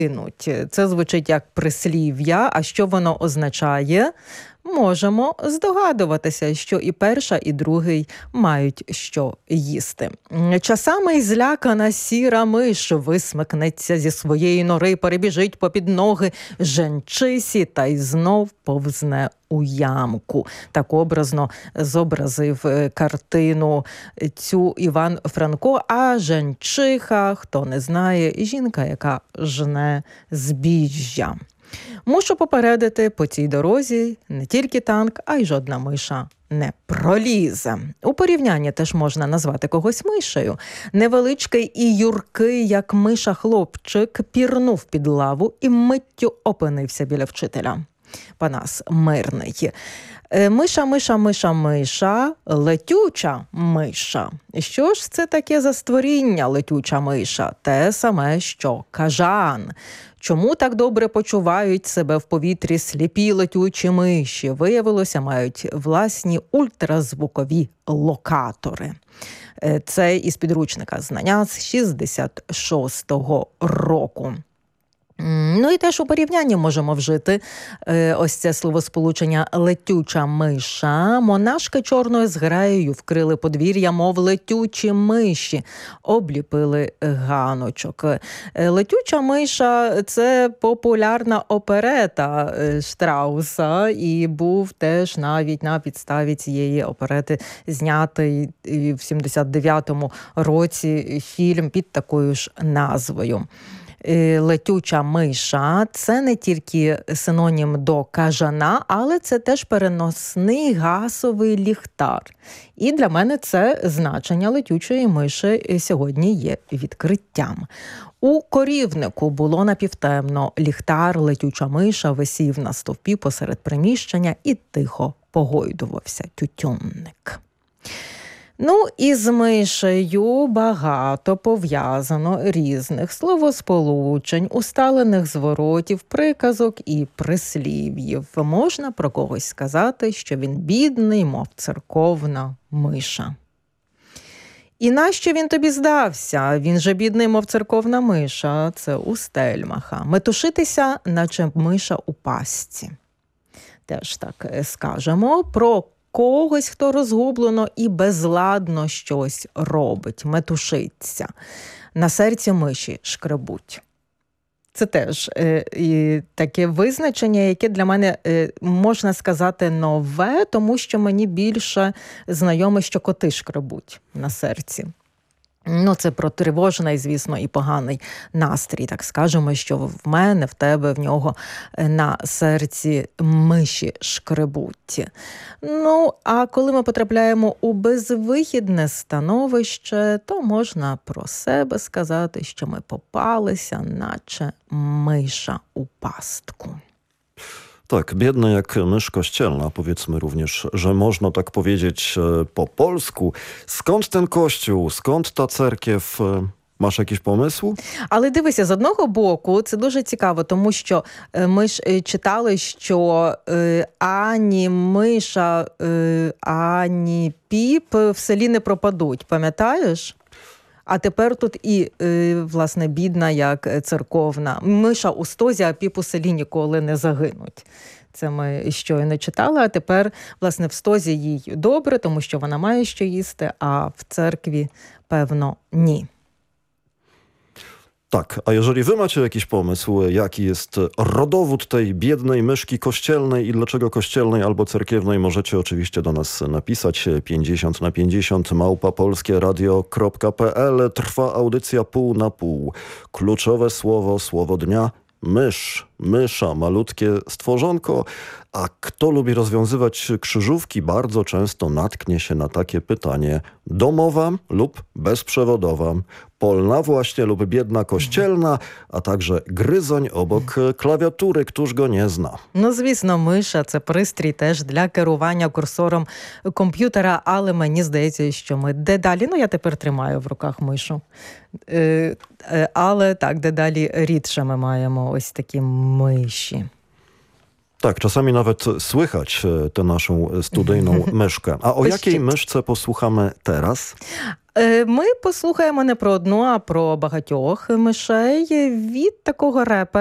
загинуть. Це звучить як прислів'я, а що воно означає? Можемо здогадуватися, що і перша, і другий мають що їсти. Часами злякана сіра миш висмикнеться зі своєї нори, перебіжить попід ноги женчисі та й знов повзне у ямку. Так образно зобразив картину цю Іван Франко, а женчиха, хто не знає, жінка, яка жне збіжжя. Мушу попередити, по цій дорозі не тільки танк, а й жодна миша не пролізе. У порівнянні теж можна назвати когось мишею. Невеличкий і юркий, як миша хлопчик, пірнув під лаву і миттю опинився біля вчителя. Панас Мирний. Миша, миша, миша, миша, летюча миша. Що ж це таке за створіння летюча миша? Те саме, що кажан. Чому так добре почувають себе в повітрі сліпі летючі миші? Виявилося, мають власні ультразвукові локатори. Це із підручника «Знання» з 66-го року. Ну і теж у порівнянні можемо вжити ось це словосполучення «летюча миша». Монашки чорною зграєю вкрили подвір'я, мов летючі миші, обліпили ганочок. «Летюча миша» – це популярна оперета Штрауса, і був теж навіть на підставі цієї оперети знятий в 79-му році фільм під такою ж назвою. Летюча миша – це не тільки синонім до кажана, але це теж переносний газовий ліхтар. І для мене це значення летючої миші сьогодні є відкриттям. У корівнику було напівтемно. Ліхтар, летюча миша висів на стовпі посеред приміщення і тихо погойдувався тютюнник. Ну, і з мишею багато пов'язано різних словосполучень, усталених зворотів, приказок і прислів'їв. Можна про когось сказати, що він бідний, мов церковна миша. І нащо він тобі здався? Він же бідний, мов церковна миша. Це у Стельмаха. Метушитися, наче миша у пастці. Теж так скажемо про когось, хто розгублено і безладно щось робить, метушиться. На серці миші шкребуть. Це теж таке визначення, яке для мене, можна сказати, нове, тому що мені більше знайоме, що коти шкребуть на серці. Ну, це про тривожний, звісно, і поганий настрій. Так скажемо, що в мене, в тебе, в нього на серці миші шкребуть. Ну, а коли ми потрапляємо у безвихідне становище, то можна про себе сказати, що ми попалися, наче миша у pastku. Tak, biedny jak mysz kościelna, powiedzmy również, że można tak powiedzieć po polsku. Skąd ten kościół, skąd ta cerkiew? Masz якийсь помисл? Але дивися, з одного боку, це дуже цікаво, тому що ми ж читали, що ані миша, ані піп в селі не пропадуть, пам'ятаєш? А тепер тут і, власне, бідна, як церковна. Миша у стозі, а піп у селі ніколи не загинуть. Це ми щойно читали, а тепер, власне, в стозі їй добре, тому що вона має що їсти, а в церкві, певно, ні. Tak, a jeżeli wy macie jakiś pomysł, jaki jest rodowód tej biednej myszki kościelnej i dlaczego kościelnej albo cerkiewnej, możecie oczywiście do nas napisać 50 @polskieradio.pl. Trwa audycja pół na pół. Kluczowe słowo, słowo dnia. Mysz, mysza, malutkie stworzonko. A kto lubi rozwiązywać krzyżówki, bardzo często natknie się na takie pytanie: domowa lub bezprzewodowa, polna właśnie lub biedna kościelna, a także gryzoń obok klawiatury, któż go nie zna. Ну, звісно, миша – це пристрій теж для керування курсором комп'ютера, але мені здається, що ми дедалі, я тепер тримаю в руках мишу, але так, дедалі рідше ми маємо ось такі миші. Tak, czasami nawet słychać tę naszą studyjną myszkę. A o jakiej myszce posłuchamy teraz? Ми послухаємо не про одну, а про багатьох мишей від такого репера